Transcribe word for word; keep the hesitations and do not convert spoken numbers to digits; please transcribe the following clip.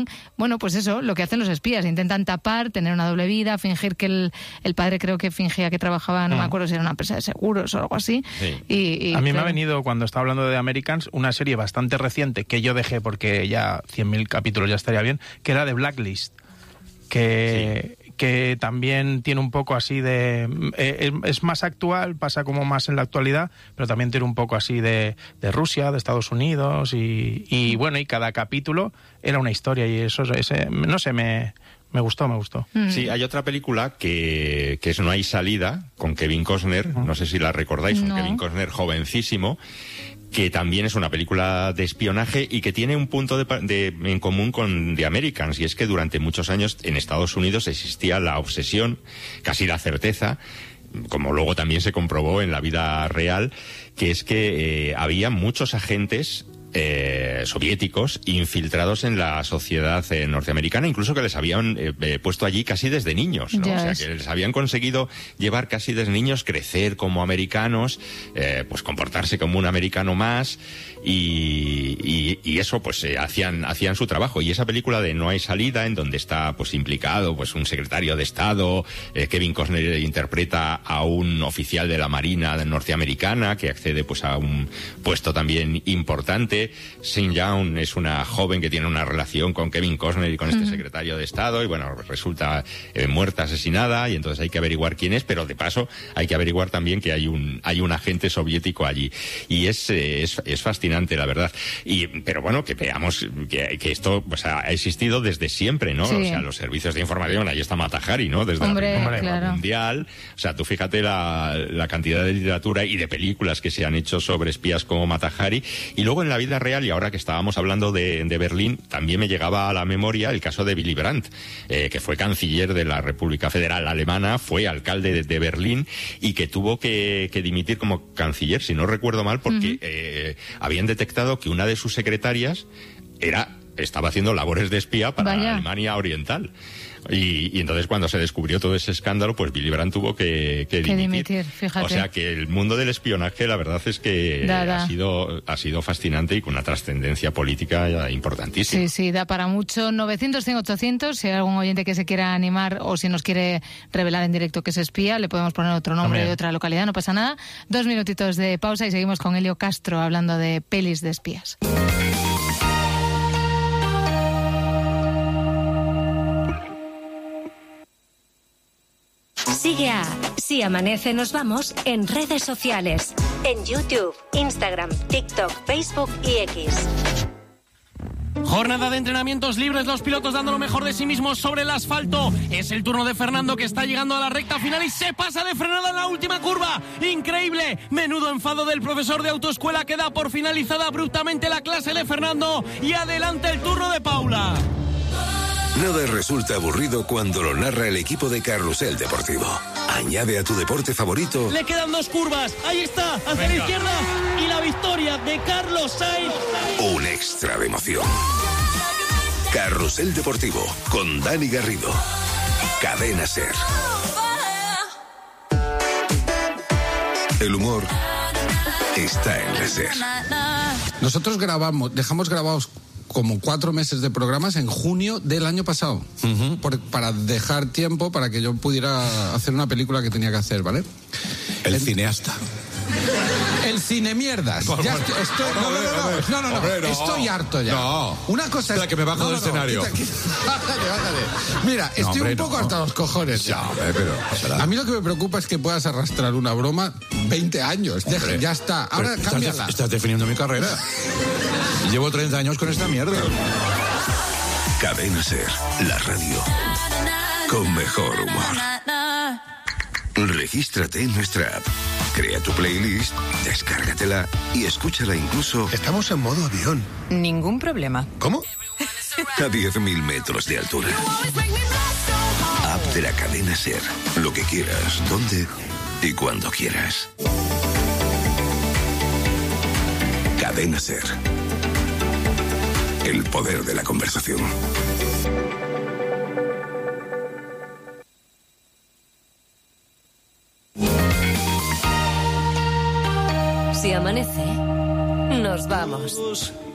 Bueno, pues eso, lo que hacen los espías, intentan tapar, tener una doble vida, fingir que el, el padre creo que fingía que trabajaba, no mm. me acuerdo si era una empresa de seguros o algo así. Sí. Y, y, a mí claro. me ha venido, cuando estaba hablando de Americans, una serie bastante reciente que yo dejé porque ya cien mil capítulos ya estaría bien, que era de Blacklist, que... Sí. que también tiene un poco así de... Eh, es más actual, pasa como más en la actualidad, pero también tiene un poco así de, de Rusia, de Estados Unidos, y, y bueno, y cada capítulo era una historia, y eso, ese, no sé, me... Me gustó, me gustó. Sí, hay otra película que, que es No hay salida, con Kevin Costner, uh-huh. no sé si la recordáis, no. un Kevin Costner jovencísimo, que también es una película de espionaje y que tiene un punto de, de, en común con The Americans, y es que durante muchos años en Estados Unidos existía la obsesión, casi la certeza, como luego también se comprobó en la vida real, que es que eh, había muchos agentes Eh, soviéticos infiltrados en la sociedad eh, norteamericana, incluso que les habían eh, eh, puesto allí casi desde niños, ¿no? O sea, que les habían conseguido llevar casi desde niños, crecer como americanos, eh, pues comportarse como un americano más, y, y, y eso pues eh, hacían hacían su trabajo. Y esa película de No hay salida, en donde está pues implicado pues un secretario de Estado, eh, Kevin Costner interpreta a un oficial de la Marina norteamericana que accede pues a un puesto también importante. Sin Young es una joven que tiene una relación con Kevin Costner y con este uh-huh. secretario de Estado, y bueno, resulta eh, muerta, asesinada, y entonces hay que averiguar quién es, pero de paso hay que averiguar también que hay un hay un agente soviético allí, y es eh, es, es fascinante, la verdad. Y pero bueno, que veamos que, que esto pues, ha existido desde siempre, ¿no? Sí. O sea, los servicios de información, ahí está Mata Hari, ¿no? Desde Hombre, la Primera Guerra claro. Mundial. O sea, tú fíjate la, la cantidad de literatura y de películas que se han hecho sobre espías como Mata Hari, y luego en la vida real, y ahora que estábamos hablando de, de Berlín, también me llegaba a la memoria el caso de Willy Brandt, eh, que fue canciller de la República Federal Alemana, fue alcalde de, de Berlín, y que tuvo que, que dimitir como canciller, si no recuerdo mal, porque uh-huh. eh, habían detectado que una de sus secretarias era estaba haciendo labores de espía para Vaya. Alemania Oriental. Y, y entonces cuando se descubrió todo ese escándalo, pues Willy Brandt tuvo que, que, que dimitir. dimitir, fíjate. O sea que el mundo del espionaje, la verdad es que da, da. ha sido ha sido fascinante y con una trascendencia política importantísima. Sí, sí, da para mucho. novecientos, cien, ochocientos, si hay algún oyente que se quiera animar o si nos quiere revelar en directo que es espía, le podemos poner otro nombre Hombre. de otra localidad, no pasa nada. Dos minutitos de pausa y seguimos con Elio Castro hablando de pelis de espías. Sigue a Si Amanece Nos Vamos en redes sociales, en YouTube, Instagram, TikTok, Facebook y X. Jornada de entrenamientos libres, los pilotos dando lo mejor de sí mismos sobre el asfalto. Es el turno de Fernando, que está llegando a la recta final y se pasa de frenada en la última curva. ¡Increíble! Menudo enfado del profesor de autoescuela, que da por finalizada abruptamente la clase de Fernando, y adelante el turno de Paula. Nada resulta aburrido cuando lo narra el equipo de Carrusel Deportivo. Añade a tu deporte favorito. Le quedan dos curvas. Ahí está, hacia Venga. la izquierda. Y la victoria de Carlos Sainz. Un extra de emoción. Carrusel Deportivo con Dani Garrido. Cadena SER. El humor está en la SER. Nosotros grabamos, dejamos grabados como cuatro meses de programas en junio del año pasado, uh-huh. por, para dejar tiempo para que yo pudiera hacer una película que tenía que hacer, ¿vale? El, el cineasta. El cine mierdas. Ya estoy, estoy, no, no, no, no, no, no, no, hombre, no. estoy harto ya. No. Una cosa Espera, es que me bajo no, del no, no, escenario. Quita, quita. Bájale, bájale. Mira, estoy no, hombre, un poco no. hasta los cojones. Ya, hombre, pero a mí lo que me preocupa es que puedas arrastrar una broma veinte años. Deja, ya está. Ahora estás, cámbiala. De, estás definiendo mi carrera. Llevo treinta años con esta mierda. Cadena SER, la radio con mejor humor. Regístrate en nuestra app, crea tu playlist, descárgatela y escúchala incluso... Estamos en modo avión. Ningún problema. ¿Cómo? A diez mil metros de altura. App de la cadena SER. Lo que quieras, donde y cuando quieras. Cadena SER. El poder de la conversación. Si amanece, nos vamos.